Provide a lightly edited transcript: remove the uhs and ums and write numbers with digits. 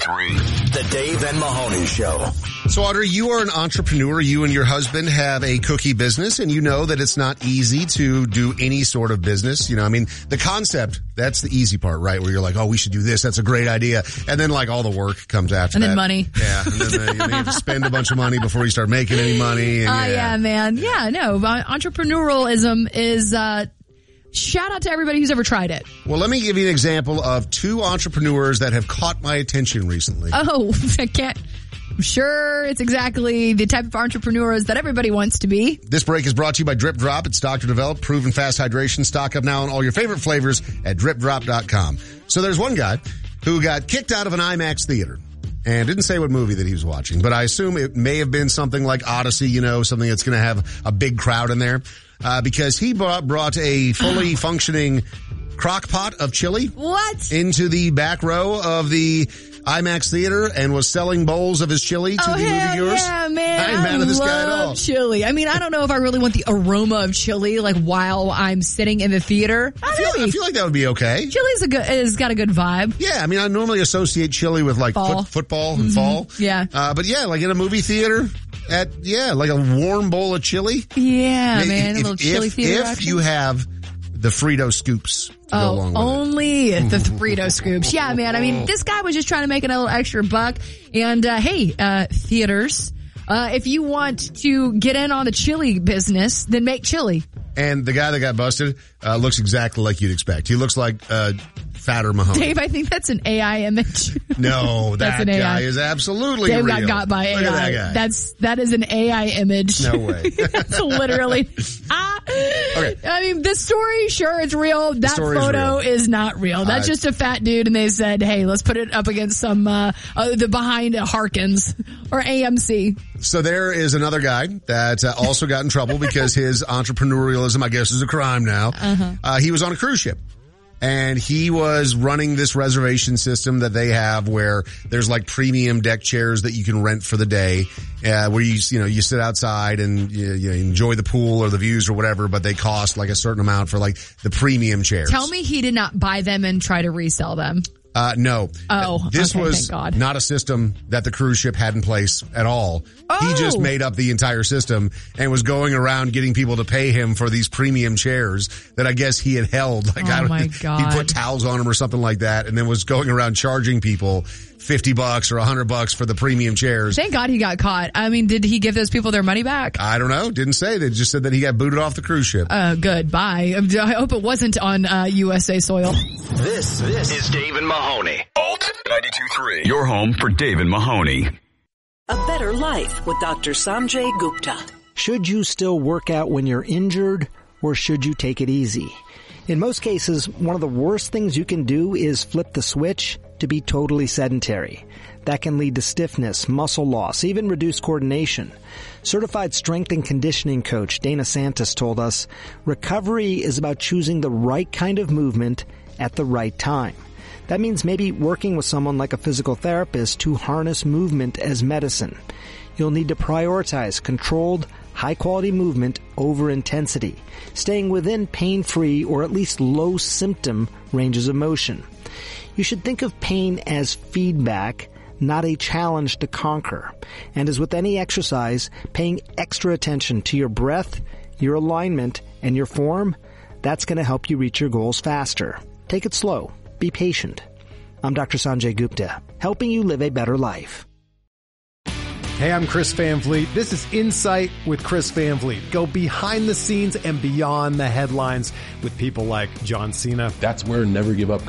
The Dave and Mahoney Show. So, Audrey, you are an entrepreneur. You and your husband have a cookie business, and you know that it's not easy to do any sort of business. You know, I mean, the concept, that's the easy part, right? Where you're like, oh, we should do this. That's a great idea. And then, like, all the work comes after and that. then money. Yeah. And then you have to spend a bunch of money before you start making any money. And, yeah, man. Yeah, no. Entrepreneurialism is, shout out to everybody who's ever tried it. Well, let me give you an example of two entrepreneurs that have caught my attention recently. Oh, I can't. I'm sure it's exactly the type of entrepreneurs that everybody wants to be. This break is brought to you by Drip Drop. It's doctor developed, proven fast hydration. Stock up now on all your favorite flavors at dripdrop.com. So there's one guy who got kicked out of an IMAX theater and didn't say what movie that he was watching, but I assume it may have been something like Odyssey, you know, something that's going to have a big crowd in there, because he brought a fully functioning crock pot of chili. What? Into the back row of the IMAX theater and was selling bowls of his chili to the moviegoers. Yeah, man. I ain't mad at this guy at all. Chili. I mean, I don't know if I really want the aroma of chili, like, while I'm sitting in the theater. I feel like that would be okay. Chili's has got a good vibe. Yeah, I mean, I normally associate chili with, like, football and fall. Yeah. But yeah, like in a movie theater, like a warm bowl of chili. Yeah, man. A little chili theater If action. you have the Frito scoops to go along with only the Frito scoops. Yeah, man. I mean, this guy was just trying to make a little extra buck. And, theaters, if you want to get in on the chili business, then make chili. And the guy that got busted looks exactly like you'd expect. He looks like fatter Mahoney. Dave, I think that's an AI image. No, that guy is absolutely Dave real. Dave got got by Look AI. At that guy. That is an AI image. No way. That's literally. Okay. I mean, this story, sure, it's real. That photo is not real. That's just a fat dude, and they said, hey, let's put it up against some, the behind Harkins or AMC. So there is another guy that also got in trouble because his entrepreneurialism, I guess, is a crime now. He was on a cruise ship. And he was running this reservation system that they have where there's like premium deck chairs that you can rent for the day, where you sit outside and you enjoy the pool or the views or whatever, but they cost like a certain amount for like the premium chairs. Tell me he did not buy them and try to resell them. No. Oh, this okay, was thank God. Not a system that the cruise ship had in place at all. Oh. He just made up the entire system and was going around getting people to pay him for these premium chairs that I guess he had held. Like, my God. He put towels on them or something like that, and then was going around charging people $50 or $100 for the premium chairs. Thank God he got caught. I mean, did he give those people their money back? I don't know. Didn't say. They just said that he got booted off the cruise ship. Good. Bye. I hope it wasn't on USA soil. This is Dave and Mahoney. Alt 92.3. Your home for Dave and Mahoney. A Better Life with Dr. Sanjay Gupta. Should you still work out when you're injured, or should you take it easy? In most cases, one of the worst things you can do is flip the switch to be totally sedentary. That can lead to stiffness, muscle loss, even reduced coordination. Certified strength and conditioning coach Dana Santos told us, recovery is about choosing the right kind of movement at the right time. That means maybe working with someone like a physical therapist to harness movement as medicine. You'll need to prioritize controlled, high-quality movement over intensity, staying within pain-free or at least low-symptom ranges of motion. You should think of pain as feedback, not a challenge to conquer. And as with any exercise, paying extra attention to your breath, your alignment, and your form, that's going to help you reach your goals faster. Take it slow. Be patient. I'm Dr. Sanjay Gupta, helping you live a better life. Hey, I'm Chris Van Vliet. This is Insight with Chris Van Vliet. Go behind the scenes and beyond the headlines with people like John Cena. That's where Never Give Up